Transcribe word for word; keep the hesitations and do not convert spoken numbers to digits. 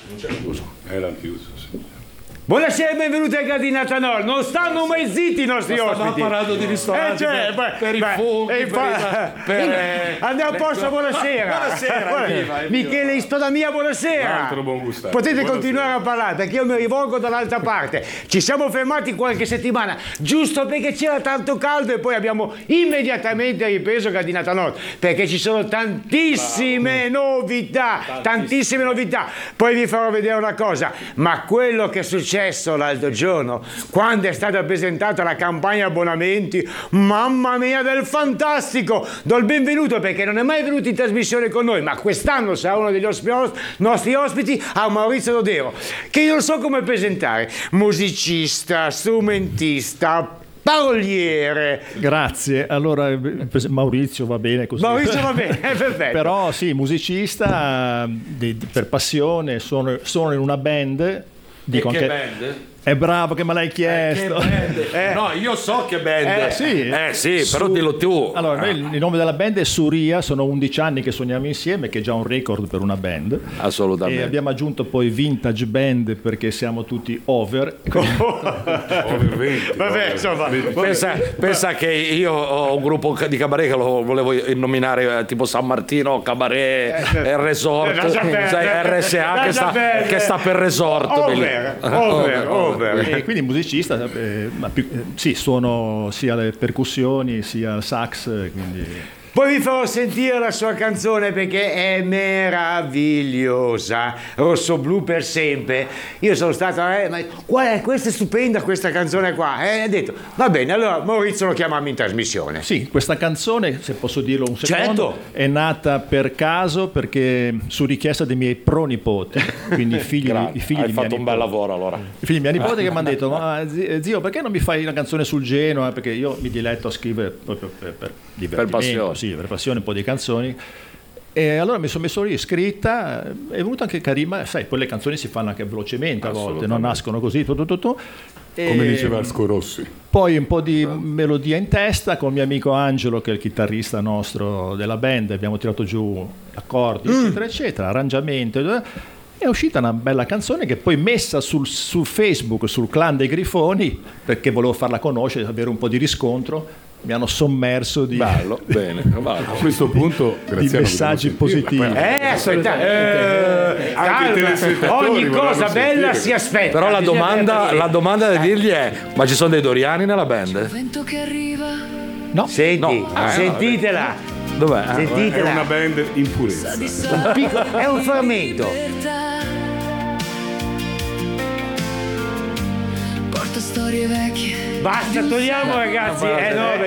Era chiuso, sì. Buonasera e benvenuti a Gardinata Nord. Non stanno mai zitti i nostri Ma ospiti. stavamo parlando di ristoranti, Eh, cioè, per, beh, per i beh, funghi, e per, fa- i- per eh, Andiamo a posto, buonasera. Buonasera, evviva, evviva. Michele Istodamia, buonasera. Un altro buon gustaio. Potete Buonasera. continuare a parlare perché io mi rivolgo dall'altra parte. Ci siamo fermati qualche settimana, giusto perché c'era tanto caldo e poi abbiamo immediatamente ripreso Gardinata Nord perché ci sono tantissime novità, tantissime novità. Poi vi farò vedere una cosa, ma quello che è successo l'altro giorno, quando è stata presentata la campagna abbonamenti, mamma mia del fantastico! Do il benvenuto perché non è mai venuto in trasmissione con noi, ma quest'anno sarà uno degli ospi- nostri ospiti, a Maurizio Dodero, che io non so come presentare, musicista, strumentista, paroliere. Grazie, allora Maurizio va bene così. Maurizio va bene, è perfetto. Però sì, musicista di- di- per passione, sono, sono in una band. Dico e che anche, band? è bravo che me l'hai chiesto. Che band? Eh. No, io so che band. Eh, sì. Eh sì, però Su- dillo tu. Allora, noi, il nome della band è Suria, sono undici anni che suoniamo insieme, che è già un record per una band. Assolutamente. E abbiamo aggiunto poi Vintage Band perché siamo tutti over. Over venti, Vabbè, over- insomma, Pensa, pensa che io ho un gruppo di cabaret che lo volevo nominare eh, tipo San Martino Cabaret Eh, e Resort, lascia perdere. sai, R S A che Lascia sta, perdere. che sta per Resort. Over, over, over. E quindi musicista, eh, ma più- eh, sì, suono sia le percussioni sia il sax, eh, quindi... Poi vi farò sentire la sua canzone perché è meravigliosa, Rosso Blu per sempre. Io sono stato, eh, ma qual è? Questa è stupenda questa canzone qua. E ha detto, va bene, allora Maurizio lo chiamiamo in trasmissione. Sì, questa canzone, se posso dirlo un secondo, Certo. è nata per caso perché su richiesta dei miei pronipoti, quindi i figli, Grande. i figli Hai di mia fatto un bel nipote. lavoro allora. I figli di mia nipote che mi hanno detto, ma zi- zio, perché non mi fai una canzone sul Genoa? Perché io mi diletto a scrivere proprio per, per divertimento, passione. sì, per passione, un po' di canzoni. E allora mi sono messo lì, scritta, è venuta anche carina, sai, poi le canzoni si fanno anche velocemente a volte, non nascono così, tu, tu, tu, tu. E Come diceva Asco Rossi. poi un po' di melodia in testa con mio amico Angelo, che è il chitarrista nostro della band, abbiamo tirato giù accordi, eccetera, eccetera, arrangiamento. È uscita una bella canzone che poi messa sul, su Facebook, sul clan dei Grifoni, perché volevo farla conoscere, avere un po' di riscontro, mi hanno sommerso di, Bello, bene. A questo punto, di Graziano, messaggi dobbiamo sentirla. positivi. Eh, aspetta, eh, Anche i calma, telespettatori ogni vorranno cosa bella sentire. si aspetta. Però la bisogna domanda, avere la domanda da dirgli è: ma ci sono dei doriani nella band? Vento che arriva, No, Senti, No. Ah, sentitela, Dov'è? Ah, È sentitela. una band in purezza. di sole, Piccolo- è un frammento. libertà. Porta storie vecchie. Basta, togliamo ragazzi. Eh no,